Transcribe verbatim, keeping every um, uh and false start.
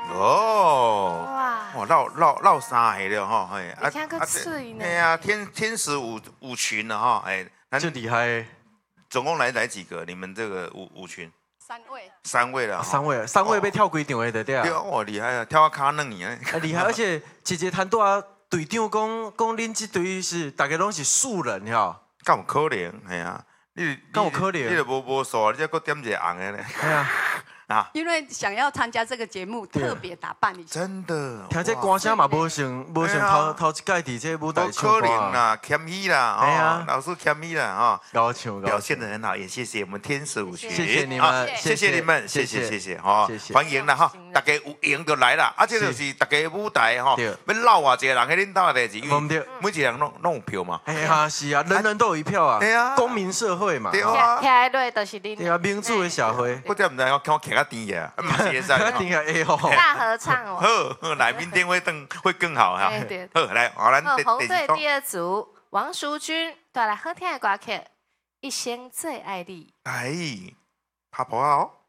哦， 哇， 哇，绕绕绕三个了哈，嘿， 你看个脆呢。 对啊，天天使舞舞群了哈，哎， 就厉害。 总共来来几个？你们这个舞舞群？ 三位。 三位了。 三位，三位被跳几场的对对啊。 对啊，哇，厉害啊，跳啊卡嫩你啊。 厉害，而且姐姐谈多啊，队长讲讲恁这队是大家拢是素人哈。 敢有可能？系啊，你敢有可能？ 你都无无数，你再搁点一个红的咧。 系啊。 啊， 因为想要参加这个节目，特别打扮一下。 真的， 听这歌声嘛，无像无像头头一届伫这舞台唱歌。 可能啦，谦虚啦，哎呀，老师谦虚啦，哈， 高唱， 表现得很好，也谢谢我们天使舞群， 谢谢你们， 谢谢你们，谢谢谢谢哈，欢迎啦哈，大家有赢就来啦，啊，这就是大家舞台哈，要闹偌济人喺恁兜的代志，因为每一个人拢拢有票嘛。 哎呀，是啊，人人都有一票啊，公民社会嘛， 对啊， 徛在就是恁， 对啊，民主的社会， 我真唔知我看我徛较甜嘅。 大合唱哦， 好，来明天会更会更好哈。好，来，好，咱红队第二组王淑君带来好听的歌曲《一生最爱你》。 哎，拍婆啊哦。